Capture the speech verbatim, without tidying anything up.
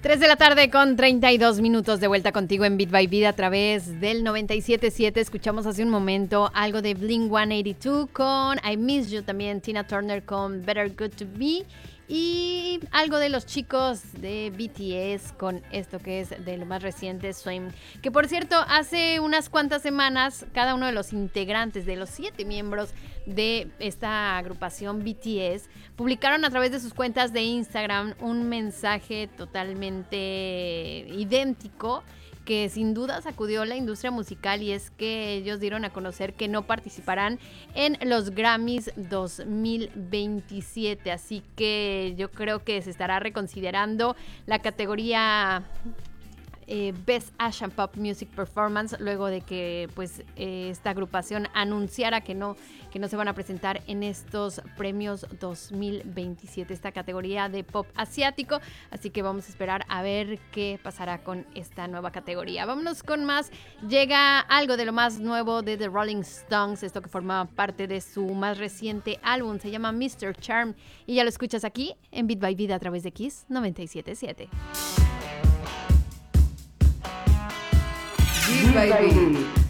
tres de la tarde con treinta y dos minutos, de vuelta contigo en Beat by Beat a través del noventa y siete punto siete. Escuchamos hace un momento algo de Blink ciento ochenta y dos con I Miss You, también Tina Turner con Better Good to Be, y algo de los chicos de B T S con esto que es de lo más reciente, Swim. Que por cierto, hace unas cuantas semanas, cada uno de los integrantes, de los siete miembros de esta agrupación B T S, publicaron a través de sus cuentas de Instagram un mensaje totalmente idéntico que sin duda sacudió la industria musical, y es que ellos dieron a conocer que no participarán en los Grammys dos mil veintisiete, así que yo creo que se estará reconsiderando la categoría Eh, Best Asian Pop Music Performance, luego de que pues eh, esta agrupación anunciara que no, que no se van a presentar en estos premios dos mil veintisiete, esta categoría de pop asiático. Así que vamos a esperar a ver qué pasará con esta nueva categoría. Vámonos con más. Llega algo de lo más nuevo de The Rolling Stones, esto que forma parte de su más reciente álbum, se llama mister Charm, y ya lo escuchas aquí en Beat by Beat a través de Kiss noventa y siete punto siete. Beat by Beat.